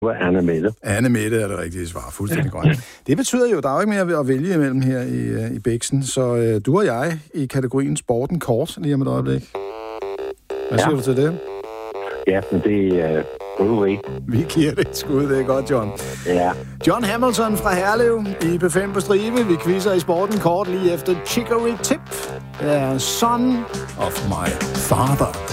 Anne Mette. Anne Mette er det rigtige svar. Fuldstændig grønt. Det betyder jo, at der er jo ikke mere at vælge imellem her i Bæksen. Så du og jeg i kategorien Sporten Kort lige om et øjeblik. Hvad siger du til det? Ja, men det er vi giver det et skud, det er godt, John. Ja. John Hamilton fra Herlev i P5 på stribe. Vi quizzer i Sporten Kort lige efter Chicory Tip. Son of my father.